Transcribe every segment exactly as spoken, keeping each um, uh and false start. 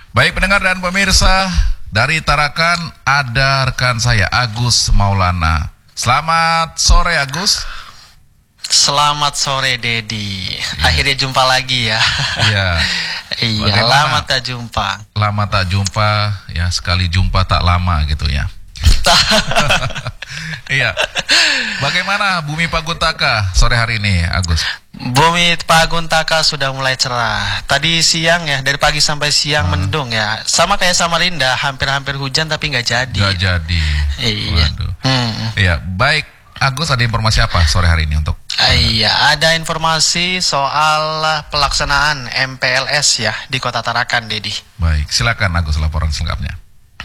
Baik pendengar dan pemirsa, dari Tarakan ada rekan saya Agus Maulana. Selamat sore Agus. Selamat sore Dedi. Ya. Akhirnya jumpa lagi ya. Iya. Iya, lama tak jumpa. Lama tak jumpa, ya sekali jumpa tak lama gitu ya. Iya. Bagaimana Bumi Paguntaka sore hari ini, Agus? Bumi Paguntaka sudah mulai cerah. Tadi siang ya, dari pagi sampai siang hmm. mendung ya. Sama kayak Samarinda, hampir-hampir hujan tapi nggak jadi. Nggak jadi. Iya. Hmm. Iya, baik. Agus, ada informasi apa sore hari ini untuk? Iya, ada informasi soal pelaksanaan M P L S ya di Kota Tarakan, Dedi. Baik, silakan Agus laporan selengkapnya.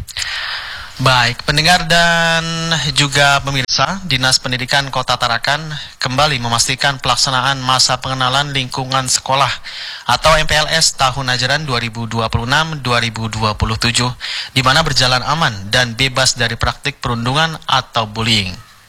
Baik, pendengar dan juga pemirsa, Dinas Pendidikan Kota Tarakan kembali memastikan pelaksanaan masa pengenalan lingkungan sekolah atau M P L S tahun ajaran dua ribu dua puluh enam dua ribu dua puluh tujuh, di mana berjalan aman dan bebas dari praktik perundungan atau bullying.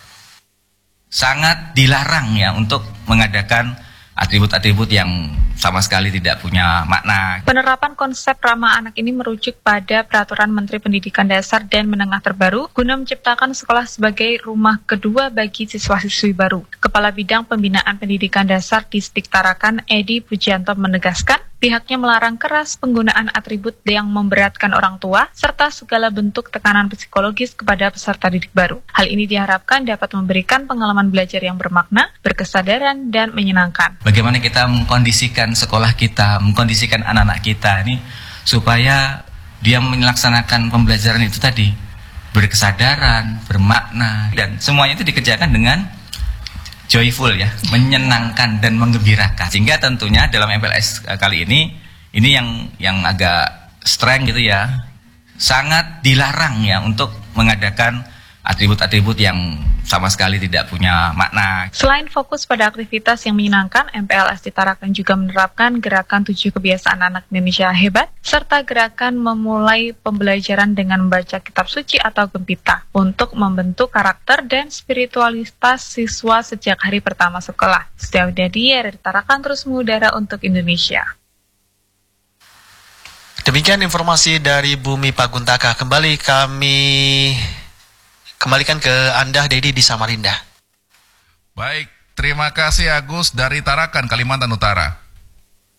Sangat dilarang ya untuk mengadakan atribut-atribut yang sama sekali tidak punya makna. Penerapan konsep ramah anak ini merujuk pada Peraturan Menteri Pendidikan Dasar dan Menengah terbaru guna menciptakan sekolah sebagai rumah kedua bagi siswa-siswi baru. Kepala Bidang Pembinaan Pendidikan Dasar Distrik Tarakan, Edi Pujianto menegaskan, pihaknya melarang keras penggunaan atribut yang memberatkan orang tua serta segala bentuk tekanan psikologis kepada peserta didik baru. Hal ini diharapkan dapat memberikan pengalaman belajar yang bermakna, berkesadaran, dan menyenangkan. Bagaimana kita mengkondisikan sekolah kita, mengkondisikan anak-anak kita ini supaya dia melaksanakan pembelajaran itu tadi berkesadaran, bermakna, dan semuanya itu dikerjakan dengan joyful ya, menyenangkan dan menggembirakan. Sehingga tentunya dalam M P L S kali ini ini yang yang agak strength gitu ya, sangat dilarang ya untuk mengadakan atribut-atribut yang sama sekali tidak punya makna. Selain fokus pada aktivitas yang menyenangkan, M P L S di Tarakan juga menerapkan gerakan tujuh kebiasaan anak Indonesia hebat, serta gerakan memulai pembelajaran dengan membaca kitab suci atau gempita untuk membentuk karakter dan spiritualitas siswa sejak hari pertama sekolah. Setiap dari Tarakan terus mengudara untuk Indonesia. Demikian informasi dari Bumi Paguntaka. Kembali kami kembalikan ke Anda, Dedi, di Samarinda. Baik, terima kasih Agus dari Tarakan, Kalimantan Utara.